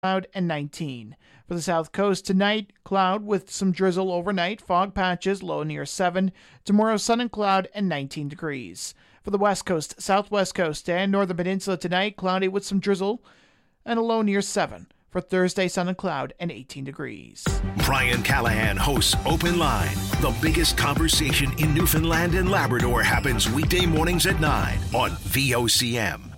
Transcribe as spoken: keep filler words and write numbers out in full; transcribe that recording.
cloud and nineteen. For the south coast tonight, cloud with some drizzle overnight, fog patches, low near seven. Tomorrow, sun and cloud and nineteen degrees. For the west coast, southwest coast, and northern peninsula tonight, cloudy with some drizzle and a low near seven. For Thursday, sun and cloud and eighteen degrees. Brian Callahan hosts Open Line. The biggest conversation in Newfoundland and Labrador happens weekday mornings at nine on V O C M.